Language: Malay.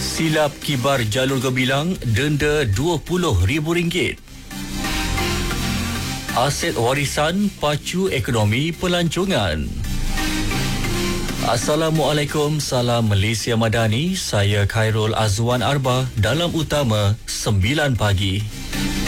Silap kibar jalur Gembilang, denda RM20,000. Aset warisan pacu ekonomi pelancongan. Assalamualaikum, salam Malaysia Madani. Saya Khairul Azwan Arba dalam utama 9 pagi.